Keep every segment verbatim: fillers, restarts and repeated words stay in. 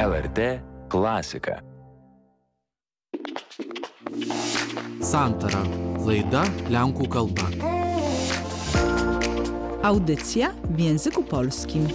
L R T klasika. Santara. Laida lenkų kalba. Audycja w języku polskim.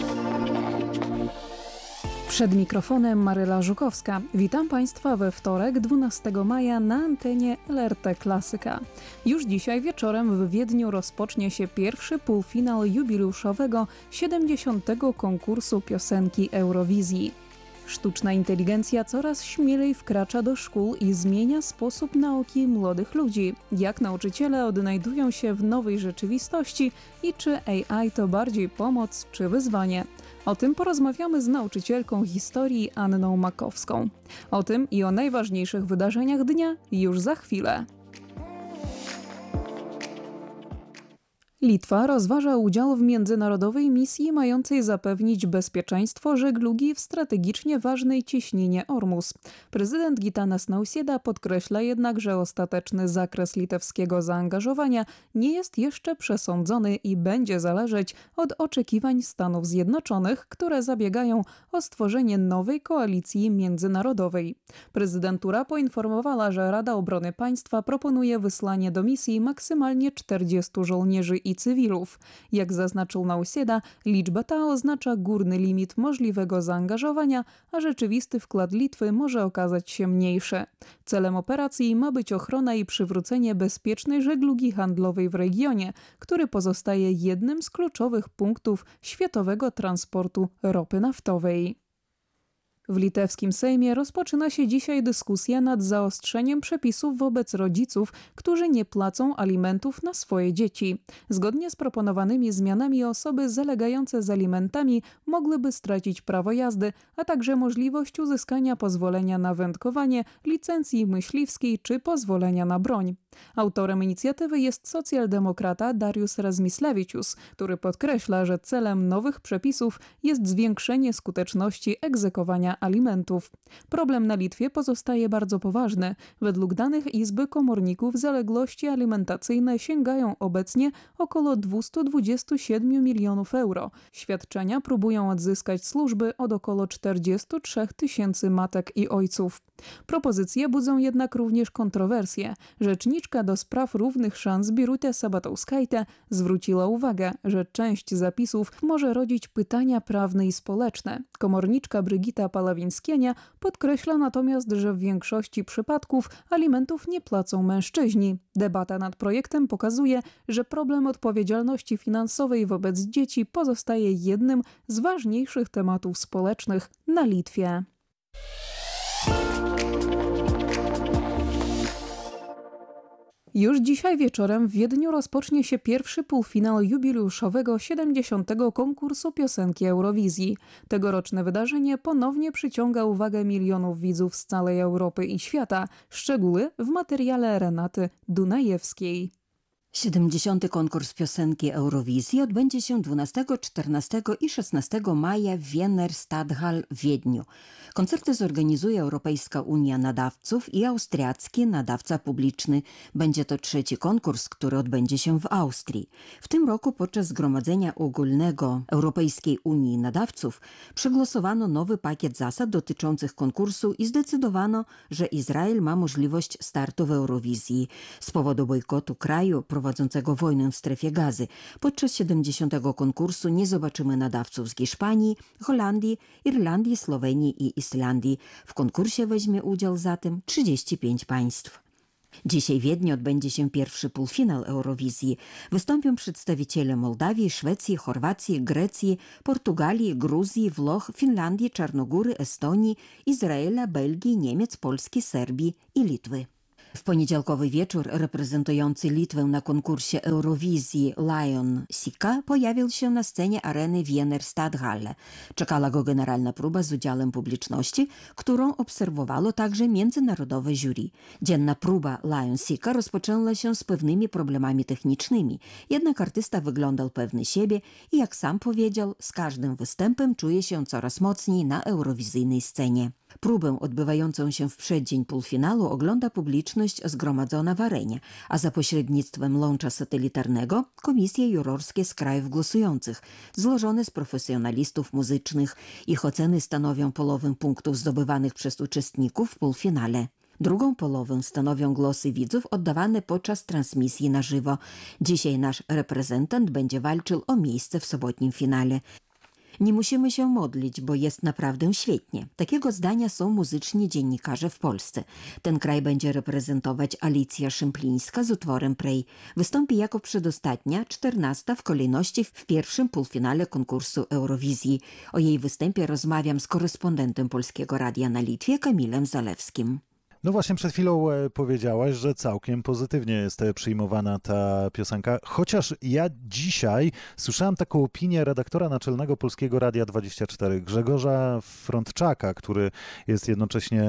Przed mikrofonem Maryla Żukowska. Witam Państwa we wtorek, dwunastego maja na antenie L R T Klasyka. Już dzisiaj wieczorem w Wiedniu rozpocznie się pierwszy półfinał jubileuszowego siedemdziesiątego konkursu piosenki Eurowizji. Sztuczna inteligencja coraz śmielej wkracza do szkół i zmienia sposób nauki młodych ludzi. Jak nauczyciele odnajdują się w nowej rzeczywistości i czy A I to bardziej pomoc czy wyzwanie? O tym porozmawiamy z nauczycielką historii Anną Makowską. O tym i o najważniejszych wydarzeniach dnia już za chwilę. Litwa rozważa udział w międzynarodowej misji mającej zapewnić bezpieczeństwo żeglugi w strategicznie ważnej cieśninie Ormus. Prezydent Gitanas Nausėda podkreśla jednak, że ostateczny zakres litewskiego zaangażowania nie jest jeszcze przesądzony i będzie zależeć od oczekiwań Stanów Zjednoczonych, które zabiegają o stworzenie nowej koalicji międzynarodowej. Prezydentura poinformowała, że Rada Obrony Państwa proponuje wysłanie do misji maksymalnie czterdziestu żołnierzy i cywilów. Jak zaznaczył Nausėda, liczba ta oznacza górny limit możliwego zaangażowania, a rzeczywisty wkład Litwy może okazać się mniejszy. Celem operacji ma być ochrona i przywrócenie bezpiecznej żeglugi handlowej w regionie, który pozostaje jednym z kluczowych punktów światowego transportu ropy naftowej. W litewskim Sejmie rozpoczyna się dzisiaj dyskusja nad zaostrzeniem przepisów wobec rodziców, którzy nie płacą alimentów na swoje dzieci. Zgodnie z proponowanymi zmianami osoby zalegające z alimentami mogłyby stracić prawo jazdy, a także możliwość uzyskania pozwolenia na wędkowanie, licencji myśliwskiej czy pozwolenia na broń. Autorem inicjatywy jest socjaldemokrata Dariusz Razmislavicius, który podkreśla, że celem nowych przepisów jest zwiększenie skuteczności egzekwowania alimentów. Problem na Litwie pozostaje bardzo poważny. Według danych Izby Komorników zaległości alimentacyjne sięgają obecnie około dwieście dwadzieścia siedem milionów euro. Świadczenia próbują odzyskać służby od około czterdziestu trzech tysięcy matek i ojców. Propozycje budzą jednak również kontrowersje. Rzeczniczka do spraw równych szans Birutė Sabatauskaitė zwróciła uwagę, że część zapisów może rodzić pytania prawne i społeczne. Komorniczka Brygita Palawińskienia podkreśla natomiast, że w większości przypadków alimentów nie płacą mężczyźni. Debata nad projektem pokazuje, że problem odpowiedzialności finansowej wobec dzieci pozostaje jednym z ważniejszych tematów społecznych na Litwie. Już dzisiaj wieczorem w Wiedniu rozpocznie się pierwszy półfinał jubileuszowego siedemdziesiątego konkursu piosenki Eurowizji. Tegoroczne wydarzenie ponownie przyciąga uwagę milionów widzów z całej Europy i świata, szczegóły w materiale Renaty Dunajewskiej. siedemdziesiąty konkurs piosenki Eurowizji odbędzie się dwunastego, czternastego i szesnastego maja w Wiener Stadthalle w Wiedniu. Koncerty zorganizuje Europejska Unia Nadawców i austriacki nadawca publiczny. Będzie to trzeci konkurs, który odbędzie się w Austrii. W tym roku podczas Zgromadzenia Ogólnego Europejskiej Unii Nadawców przegłosowano nowy pakiet zasad dotyczących konkursu i zdecydowano, że Izrael ma możliwość startu w Eurowizji. Z powodu bojkotu kraju prowadzącego wojnę w strefie Gazy podczas siedemdziesiątego konkursu nie zobaczymy nadawców z Hiszpanii, Holandii, Irlandii, Słowenii i Islandii. W konkursie weźmie udział zatem trzydzieści pięć państw. Dzisiaj w Wiedniu odbędzie się pierwszy półfinał Eurowizji. Wystąpią przedstawiciele Mołdawii, Szwecji, Chorwacji, Grecji, Portugalii, Gruzji, Włoch, Finlandii, Czarnogóry, Estonii, Izraela, Belgii, Niemiec, Polski, Serbii i Litwy. W poniedziałkowy wieczór reprezentujący Litwę na konkursie Eurowizji Lion Sika pojawił się na scenie areny Wiener Stadthalle. Czekała go generalna próba z udziałem publiczności, którą obserwowało także międzynarodowe jury. Dzienna próba Lion Sika rozpoczęła się z pewnymi problemami technicznymi, jednak artysta wyglądał pewny siebie i jak sam powiedział, z każdym występem czuje się coraz mocniej na eurowizyjnej scenie. Próbę odbywającą się w przeddzień półfinału ogląda publiczność zgromadzona w arenie, a za pośrednictwem łącza satelitarnego komisje jurorskie z krajów głosujących, złożone z profesjonalistów muzycznych. Ich oceny stanowią połowę punktów zdobywanych przez uczestników w półfinale. Drugą połowę stanowią głosy widzów oddawane podczas transmisji na żywo. Dzisiaj nasz reprezentant będzie walczył o miejsce w sobotnim finale. Nie musimy się modlić, bo jest naprawdę świetnie. Takiego zdania są muzyczni dziennikarze w Polsce. Ten kraj będzie reprezentować Alicja Szemplińska z utworem Prej. Wystąpi jako przedostatnia, czternasta w kolejności w pierwszym półfinale konkursu Eurowizji. O jej występie rozmawiam z korespondentem Polskiego Radia na Litwie, Kamilem Zalewskim. No właśnie przed chwilą e, powiedziałaś, że całkiem pozytywnie jest e, przyjmowana ta piosenka, chociaż ja dzisiaj słyszałem taką opinię redaktora naczelnego Polskiego Radia dwadzieścia cztery, Grzegorza Frądczaka, który jest jednocześnie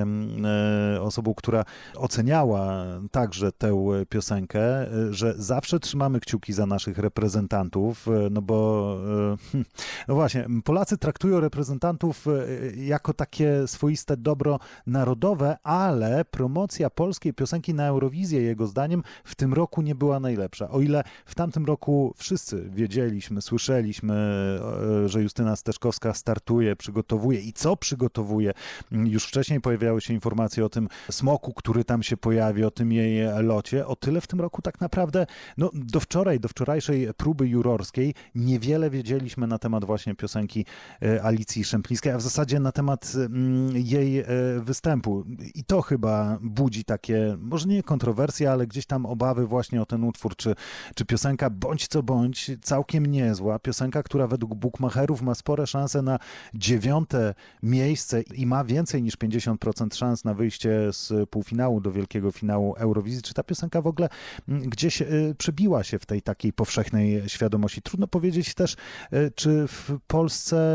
e, osobą, która oceniała także tę piosenkę, e, że zawsze trzymamy kciuki za naszych reprezentantów, e, no bo e, no właśnie, Polacy traktują reprezentantów e, jako takie swoiste dobro narodowe, ale promocja polskiej piosenki na Eurowizję, jego zdaniem, w tym roku nie była najlepsza. O ile w tamtym roku wszyscy wiedzieliśmy, słyszeliśmy, że Justyna Steczkowska startuje, przygotowuje i co przygotowuje. Już wcześniej pojawiały się informacje o tym smoku, który tam się pojawi, o tym jej locie. O tyle w tym roku tak naprawdę, no do wczoraj, do wczorajszej próby jurorskiej niewiele wiedzieliśmy na temat właśnie piosenki Alicji Szemplińskiej, a w zasadzie na temat jej występu. I to chyba budzi takie, może nie kontrowersje, ale gdzieś tam obawy właśnie o ten utwór, czy, czy piosenka bądź co bądź całkiem niezła. Piosenka, która według bookmacherów ma spore szanse na dziewiąte miejsce i ma więcej niż pięćdziesiąt procent szans na wyjście z półfinału do wielkiego finału Eurowizji. Czy ta piosenka w ogóle gdzieś przebiła się w tej takiej powszechnej świadomości? Trudno powiedzieć też, czy w Polsce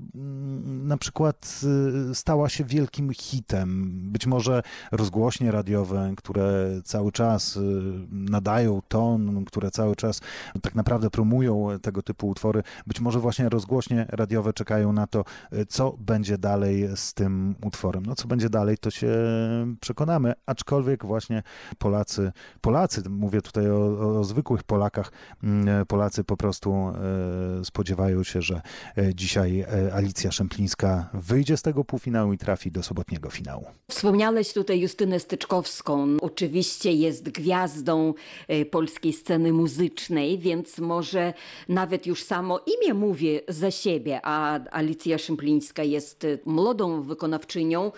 na przykład stała się wielkim hitem. Być może rozgłośnie radiowe, które cały czas nadają ton, które cały czas tak naprawdę promują tego typu utwory. Być może właśnie rozgłośnie radiowe czekają na to, co będzie dalej z tym utworem. No co będzie dalej, to się przekonamy, aczkolwiek właśnie Polacy, Polacy, mówię tutaj o, o zwykłych Polakach, Polacy po prostu spodziewają się, że dzisiaj Alicja Szemplińska wyjdzie z tego półfinału i trafi do sobotniego finału. Wspomniałeś tutaj Justynę Steczkowską. Oczywiście jest gwiazdą polskiej sceny muzycznej, więc może nawet już samo imię mówi za siebie, a Alicja Szemplińska jest młodą wykonawczynią,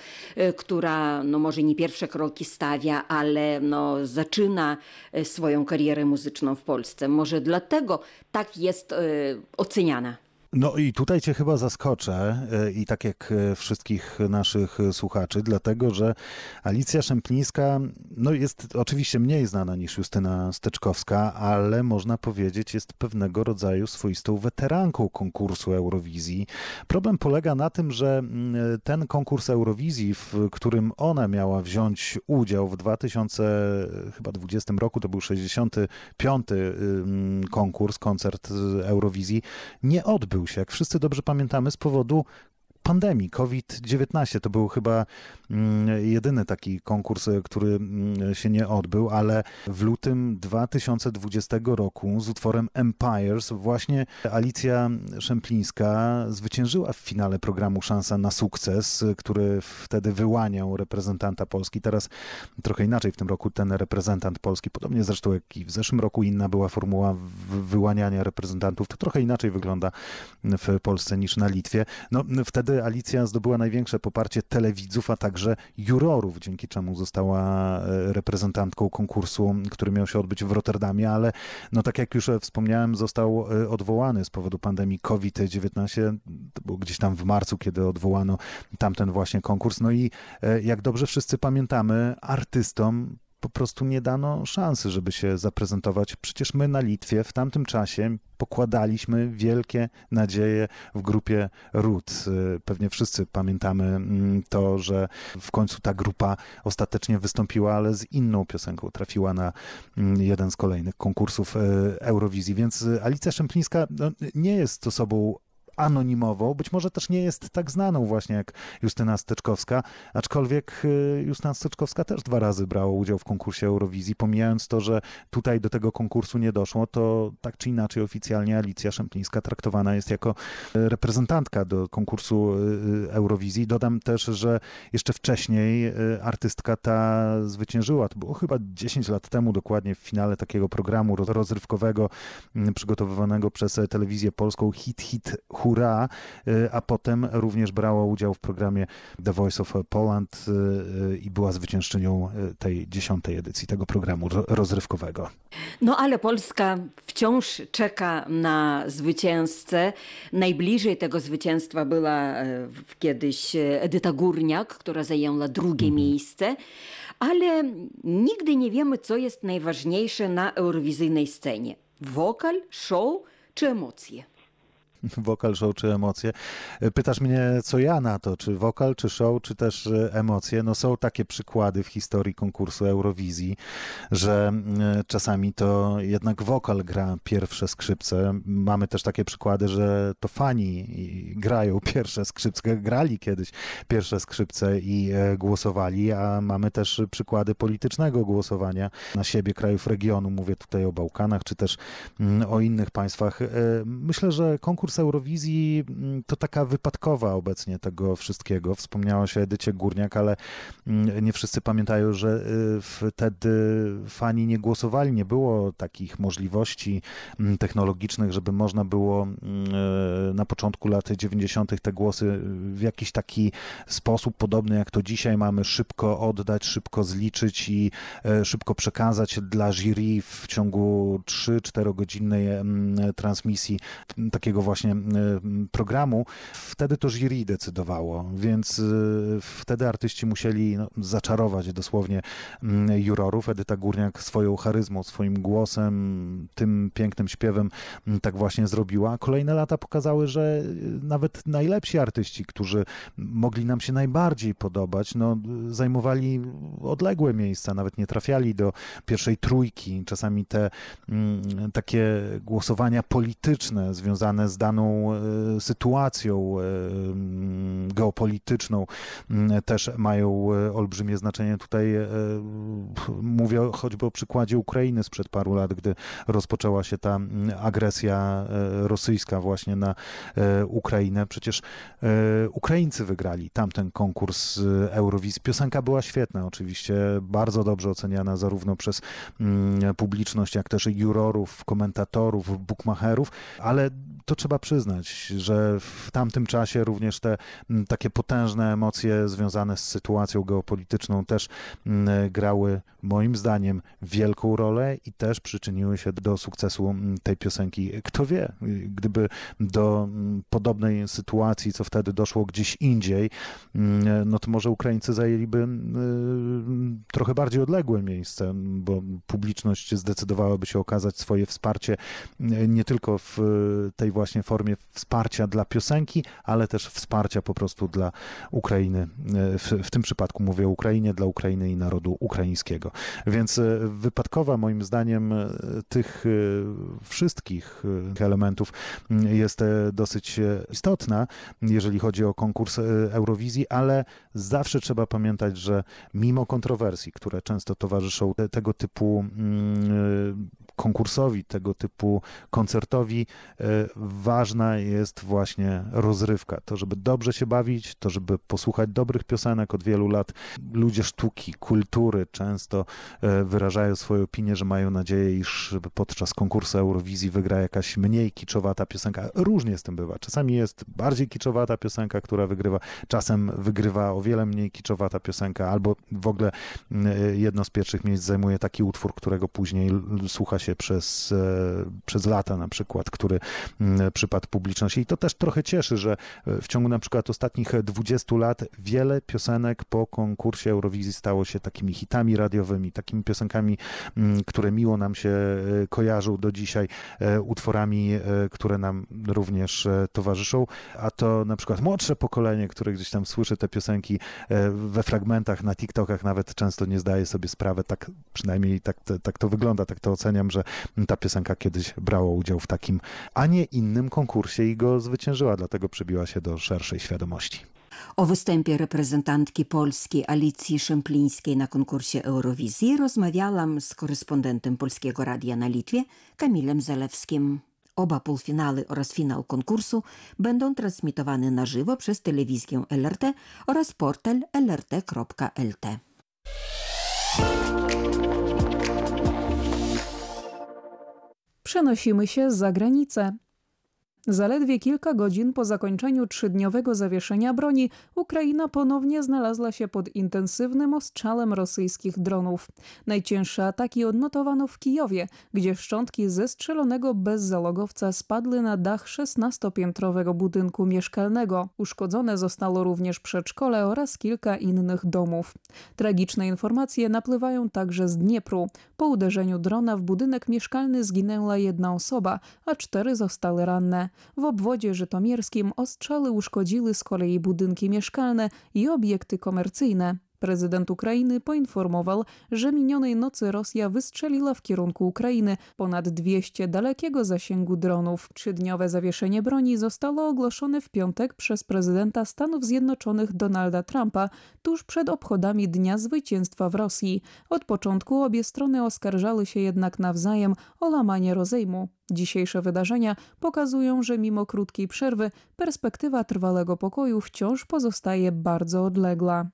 która no może nie pierwsze kroki stawia, ale no zaczyna swoją karierę muzyczną w Polsce. Może dlatego tak jest oceniana. No i tutaj cię chyba zaskoczę i tak jak wszystkich naszych słuchaczy, dlatego że Alicja Szemplińska no jest oczywiście mniej znana niż Justyna Steczkowska, ale można powiedzieć jest pewnego rodzaju swoistą weteranką konkursu Eurowizji. Problem polega na tym, że ten konkurs Eurowizji, w którym ona miała wziąć udział w dwa tysiące dwudziestym roku, to był sześćdziesiąty piąty konkurs, koncert Eurowizji, nie odbył się, jak wszyscy dobrze pamiętamy, z powodu pandemii COVID dziewiętnaście. To był chyba jedyny taki konkurs, który się nie odbył, ale w lutym dwa tysiące dwudziestego roku z utworem Empires właśnie Alicja Szemplińska zwyciężyła w finale programu Szansa na sukces, który wtedy wyłaniał reprezentanta Polski. Teraz trochę inaczej w tym roku ten reprezentant Polski, podobnie zresztą jak i w zeszłym roku inna była formuła wyłaniania reprezentantów. To trochę inaczej wygląda w Polsce niż na Litwie. No wtedy Alicja zdobyła największe poparcie telewidzów, a także jurorów, dzięki czemu została reprezentantką konkursu, który miał się odbyć w Rotterdamie, ale no tak jak już wspomniałem, został odwołany z powodu pandemii COVID dziewiętnaście. To było gdzieś tam w marcu, kiedy odwołano tamten właśnie konkurs. No i jak dobrze wszyscy pamiętamy, artystom po prostu nie dano szansy, żeby się zaprezentować. Przecież my na Litwie w tamtym czasie pokładaliśmy wielkie nadzieje w grupie Ród. Pewnie wszyscy pamiętamy to, że w końcu ta grupa ostatecznie wystąpiła, ale z inną piosenką trafiła na jeden z kolejnych konkursów Eurowizji. Więc Alicja Szemplińska no, nie jest osobą anonimową, być może też nie jest tak znaną właśnie jak Justyna Steczkowska, aczkolwiek Justyna Steczkowska też dwa razy brała udział w konkursie Eurowizji, pomijając to, że tutaj do tego konkursu nie doszło, to tak czy inaczej oficjalnie Alicja Szemplińska traktowana jest jako reprezentantka do konkursu Eurowizji. Dodam też, że jeszcze wcześniej artystka ta zwyciężyła, to było chyba dziesięć lat temu dokładnie, w finale takiego programu rozrywkowego przygotowywanego przez Telewizję Polską Hit Hit Hurra, a potem również brała udział w programie The Voice of Poland i była zwyciężczynią tej dziesiątej edycji tego programu rozrywkowego. No ale Polska wciąż czeka na zwycięzcę. Najbliżej tego zwycięstwa była kiedyś Edyta Górniak, która zajęła drugie mhm. miejsce, ale nigdy nie wiemy, co jest najważniejsze na eurowizyjnej scenie. Wokal, show czy emocje? Wokal, show czy emocje. Pytasz mnie, co ja na to, czy wokal, czy show, czy też emocje. No są takie przykłady w historii konkursu Eurowizji, że czasami to jednak wokal gra pierwsze skrzypce. Mamy też takie przykłady, że to fani grają pierwsze skrzypce, grali kiedyś pierwsze skrzypce i głosowali, a mamy też przykłady politycznego głosowania na siebie krajów regionu. Mówię tutaj o Bałkanach, czy też o innych państwach. Myślę, że konkurs Eurowizji to taka wypadkowa obecnie tego wszystkiego. Wspomniało się o Edycie Górniak, ale nie wszyscy pamiętają, że wtedy fani nie głosowali, nie było takich możliwości technologicznych, żeby można było na początku lat dziewięćdziesiątych te głosy w jakiś taki sposób podobny jak to dzisiaj mamy szybko oddać, szybko zliczyć i szybko przekazać dla jury w ciągu trzy czterogodzinnej transmisji takiego właśnie programu. Wtedy to jury decydowało, więc wtedy artyści musieli no, zaczarować dosłownie jurorów. Edyta Górniak swoją charyzmą, swoim głosem, tym pięknym śpiewem tak właśnie zrobiła. Kolejne lata pokazały, że nawet najlepsi artyści, którzy mogli nam się najbardziej podobać, no, zajmowali odległe miejsca, nawet nie trafiali do pierwszej trójki. Czasami te m, takie głosowania polityczne związane z daną sytuacją geopolityczną też mają olbrzymie znaczenie. Tutaj mówię choćby o przykładzie Ukrainy sprzed paru lat, gdy rozpoczęła się ta agresja rosyjska właśnie na Ukrainę. Przecież Ukraińcy wygrali tamten konkurs Eurowizji. Piosenka była świetna, oczywiście bardzo dobrze oceniana zarówno przez publiczność, jak też jurorów, komentatorów, bukmacherów, ale to trzeba przyznać, że w tamtym czasie również te takie potężne emocje związane z sytuacją geopolityczną też grały moim zdaniem wielką rolę i też przyczyniły się do sukcesu tej piosenki. Kto wie, gdyby do podobnej sytuacji, co wtedy doszło gdzieś indziej, no to może Ukraińcy zajęliby trochę bardziej odległe miejsce, bo publiczność zdecydowałaby się okazać swoje wsparcie nie tylko w tej właśnie formie wsparcia dla piosenki, ale też wsparcia po prostu dla Ukrainy. W, w tym przypadku mówię o Ukrainie, dla Ukrainy i narodu ukraińskiego. Więc wypadkowa moim zdaniem tych wszystkich elementów jest dosyć istotna, jeżeli chodzi o konkurs Eurowizji, ale zawsze trzeba pamiętać, że mimo kontrowersji, które często towarzyszą tego typu konkursowi, tego typu koncertowi, ważna jest właśnie rozrywka. To, żeby dobrze się bawić, to, żeby posłuchać dobrych piosenek. Od wielu lat ludzie sztuki, kultury często wyrażają swoją opinię, że mają nadzieję, iż podczas konkursu Eurowizji wygra jakaś mniej kiczowata piosenka. Różnie z tym bywa. Czasami jest bardziej kiczowata piosenka, która wygrywa. Czasem wygrywa o wiele mniej kiczowata piosenka, albo w ogóle jedno z pierwszych miejsc zajmuje taki utwór, którego później słucha się przez, przez lata na przykład, który przypadł publiczności. I to też trochę cieszy, że w ciągu na przykład ostatnich dwudziestu lat wiele piosenek po konkursie Eurowizji stało się takimi hitami radiowymi, takimi piosenkami, które miło nam się kojarzą do dzisiaj, utworami, które nam również towarzyszą, a to na przykład młodsze pokolenie, które gdzieś tam słyszy te piosenki we fragmentach, na TikTokach nawet często nie zdaje sobie sprawy, tak przynajmniej tak, tak to wygląda, tak to oceniam, że ta piosenka kiedyś brała udział w takim, a nie innym konkursie i go zwyciężyła, dlatego przebiła się do szerszej świadomości. O występie reprezentantki Polski Alicji Szemplińskiej na konkursie Eurowizji rozmawiałam z korespondentem Polskiego Radia na Litwie Kamilem Zalewskim. Oba półfinały oraz finał konkursu będą transmitowane na żywo przez telewizję L R T oraz portal l r t kropka l t. Przenosimy się za granicę. Zaledwie kilka godzin po zakończeniu trzydniowego zawieszenia broni Ukraina ponownie znalazła się pod intensywnym ostrzałem rosyjskich dronów. Najcięższe ataki odnotowano w Kijowie, gdzie szczątki zestrzelonego bezzalogowca spadły na dach szesnastopiętrowego budynku mieszkalnego. Uszkodzone zostało również przedszkole oraz kilka innych domów. Tragiczne informacje napływają także z Dniepru. Po uderzeniu drona w budynek mieszkalny zginęła jedna osoba, a cztery zostały ranne. W obwodzie żytomierskim ostrzały uszkodziły z kolei budynki mieszkalne i obiekty komercyjne. Prezydent Ukrainy poinformował, że minionej nocy Rosja wystrzeliła w kierunku Ukrainy ponad dwieście dalekiego zasięgu dronów. Trzydniowe zawieszenie broni zostało ogłoszone w piątek przez prezydenta Stanów Zjednoczonych Donalda Trumpa tuż przed obchodami Dnia Zwycięstwa w Rosji. Od początku obie strony oskarżały się jednak nawzajem o łamanie rozejmu. Dzisiejsze wydarzenia pokazują, że mimo krótkiej przerwy perspektywa trwałego pokoju wciąż pozostaje bardzo odległa.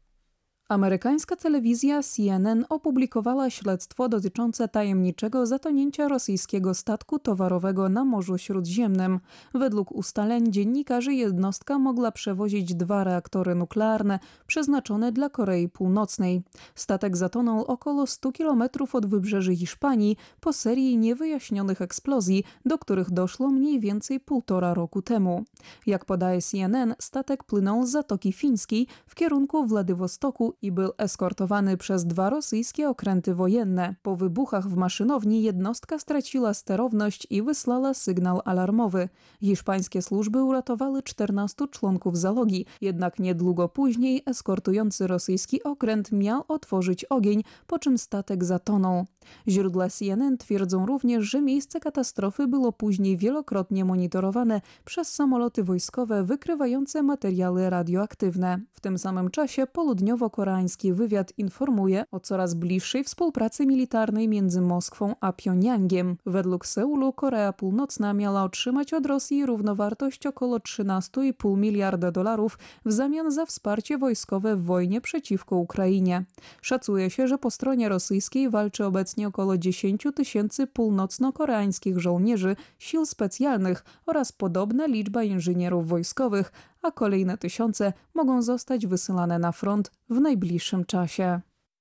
Amerykańska telewizja C N N opublikowała śledztwo dotyczące tajemniczego zatonięcia rosyjskiego statku towarowego na Morzu Śródziemnym. Według ustaleń dziennikarzy jednostka mogła przewozić dwa reaktory nuklearne przeznaczone dla Korei Północnej. Statek zatonął około stu kilometrów od wybrzeży Hiszpanii po serii niewyjaśnionych eksplozji, do których doszło mniej więcej półtora roku temu. Jak podaje C N N, statek płynął z Zatoki Fińskiej w kierunku Władywostoku i był eskortowany przez dwa rosyjskie okręty wojenne. Po wybuchach w maszynowni jednostka straciła sterowność i wysłała sygnał alarmowy. Hiszpańskie służby uratowały czternastu członków załogi, jednak niedługo później eskortujący rosyjski okręt miał otworzyć ogień, po czym statek zatonął. Źródła C N N twierdzą również, że miejsce katastrofy było później wielokrotnie monitorowane przez samoloty wojskowe wykrywające materiały radioaktywne. W tym samym czasie południowo-koreański wywiad informuje o coraz bliższej współpracy militarnej między Moskwą a Pjongjangiem. Według Seulu Korea Północna miała otrzymać od Rosji równowartość około trzynastu i pół miliarda dolarów w zamian za wsparcie wojskowe w wojnie przeciwko Ukrainie. Szacuje się, że po stronie rosyjskiej walczy obecnie około dziesięć tysięcy północno-koreańskich żołnierzy sił specjalnych oraz podobna liczba inżynierów wojskowych, a kolejne tysiące mogą zostać wysyłane na front w najbliższym czasie.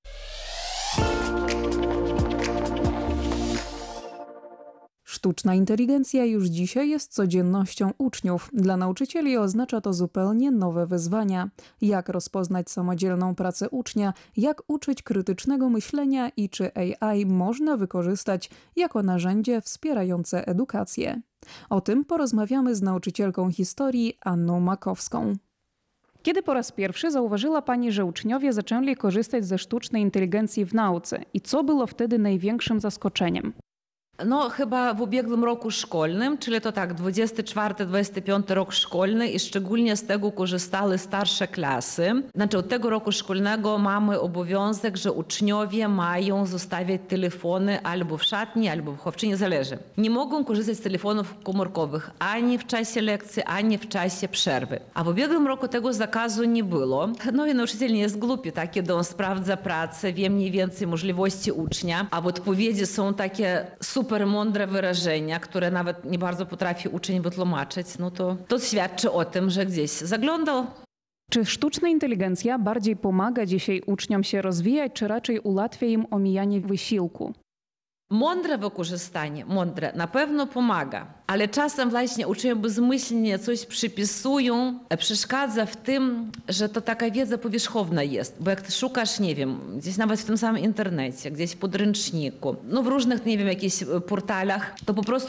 Sztuczna inteligencja już dzisiaj jest codziennością uczniów. Dla nauczycieli oznacza to zupełnie nowe wyzwania. Jak rozpoznać samodzielną pracę ucznia, jak uczyć krytycznego myślenia i czy A I można wykorzystać jako narzędzie wspierające edukację. O tym porozmawiamy z nauczycielką historii Anną Makowską. Kiedy po raz pierwszy zauważyła Pani, że uczniowie zaczęli korzystać ze sztucznej inteligencji w nauce i co było wtedy największym zaskoczeniem? No chyba w ubiegłym roku szkolnym, czyli to tak dwudziesty czwarty dwudziesty piąty rok szkolny i szczególnie z tego korzystały starsze klasy. Znaczy od tego roku szkolnego mamy obowiązek, że uczniowie mają zostawiać telefony albo w szatni, albo w chowczyni, zależy. Nie mogą korzystać z telefonów komórkowych ani w czasie lekcji, ani w czasie przerwy. A w ubiegłym roku tego zakazu nie było. No i nauczyciel nie jest głupi, tak, kiedy on sprawdza pracę, wie mniej więcej możliwości ucznia, a w odpowiedzi są takie super super mądre wyrażenia, które nawet nie bardzo potrafi uczeń wytłumaczyć, no to, to świadczy o tym, że gdzieś zaglądał. Czy sztuczna inteligencja bardziej pomaga dzisiaj uczniom się rozwijać, czy raczej ułatwia im omijanie wysiłku? Mądre wykorzystanie, mądre na pewno pomaga, ale czasem właśnie uczniowie bezmyślnie coś przypisują, przeszkadza w tym, że to taka wiedza powierzchowna jest, bo jak ty szukasz, nie wiem, gdzieś nawet w tym samym internecie, gdzieś w podręczniku, no w różnych, nie wiem, jakichś portalach, to po prostu